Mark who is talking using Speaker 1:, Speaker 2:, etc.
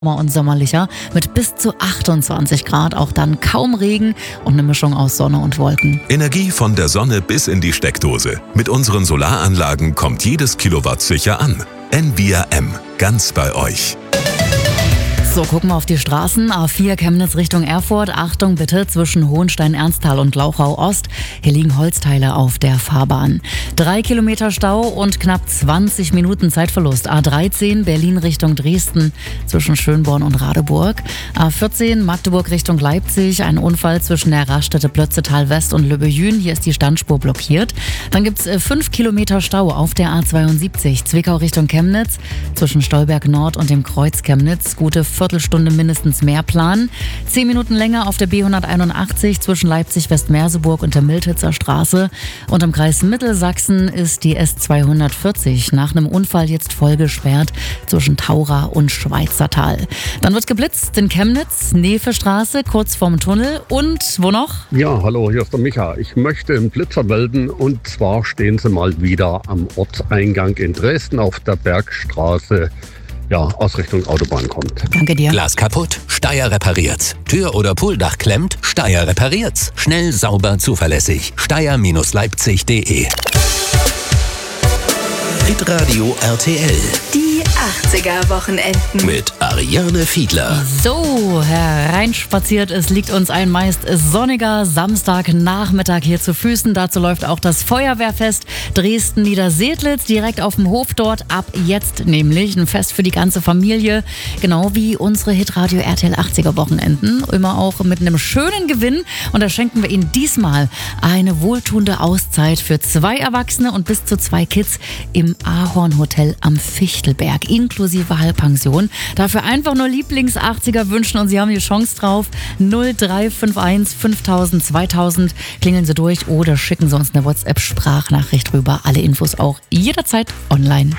Speaker 1: und sommerlicher mit bis zu 28 Grad, auch dann kaum Regen und eine Mischung aus Sonne und Wolken.
Speaker 2: Energie von der Sonne bis in die Steckdose. Mit unseren Solaranlagen kommt jedes Kilowatt sicher an. Envia M, ganz bei euch.
Speaker 1: So, gucken wir auf die Straßen. A4 Chemnitz Richtung Erfurt. Achtung bitte, zwischen Hohenstein-Ernsthal und Glauchau-Ost. Hier liegen Holzteile auf der Fahrbahn. 3 Kilometer Stau und knapp 20 Minuten Zeitverlust. A13 Berlin Richtung Dresden zwischen Schönborn und Radeburg. A14 Magdeburg Richtung Leipzig. Ein Unfall zwischen der Raststätte Plötzetal West und Löbejün. Hier ist die Standspur blockiert. Dann gibt's 5 Kilometer Stau auf der A72 Zwickau Richtung Chemnitz. Zwischen Stolberg Nord und dem Kreuz Chemnitz. Gute Viertelstunde mindestens mehr planen. 10 Minuten länger auf der B181 zwischen Leipzig-Westmerseburg und der Miltitzer Straße. Und im Kreis Mittelsachsen ist die S240 nach einem Unfall jetzt voll gesperrt zwischen Taura und Schweizertal. Dann wird geblitzt in Chemnitz, Nefe-Straße, kurz vorm Tunnel. Und wo noch?
Speaker 3: Ja, hallo, hier ist der Micha. Ich möchte einen Blitzer melden und zwar stehen sie mal wieder am Ortseingang in Dresden auf der Bergstraße. Ja, aus Richtung Autobahn kommt.
Speaker 1: Danke dir.
Speaker 4: Glas kaputt? Steyr repariert's. Tür- oder Pooldach klemmt? Steyr repariert's. Schnell, sauber, zuverlässig. Steyr-Leipzig.de. Hitradio RTL.
Speaker 5: Die 80er-Wochenenden.
Speaker 4: Mit Ariane Fiedler.
Speaker 1: So, hereinspaziert, es liegt uns ein meist sonniger Samstagnachmittag hier zu Füßen. Dazu läuft auch das Feuerwehrfest Dresden-Niedersedlitz direkt auf dem Hof dort. Ab jetzt nämlich ein Fest für die ganze Familie. Genau wie unsere Hitradio RTL 80er-Wochenenden. Immer auch mit einem schönen Gewinn. Und da schenken wir Ihnen diesmal eine wohltuende Auszeit für 2 Erwachsene und bis zu 2 Kids im Ahorn-Hotel am Fichtelberg, inklusive Halbpension. Dafür einfach nur Lieblings-80er wünschen und Sie haben die Chance drauf. 0351 5000 2000. Klingeln Sie durch oder schicken Sie uns eine WhatsApp-Sprachnachricht rüber. Alle Infos auch jederzeit online.